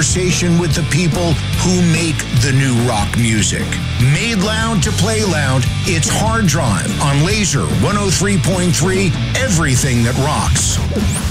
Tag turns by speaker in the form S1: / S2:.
S1: conversation with the people who make the new rock music. Made loud to play loud, it's Hard Drive on Laser 103.3, everything that rocks.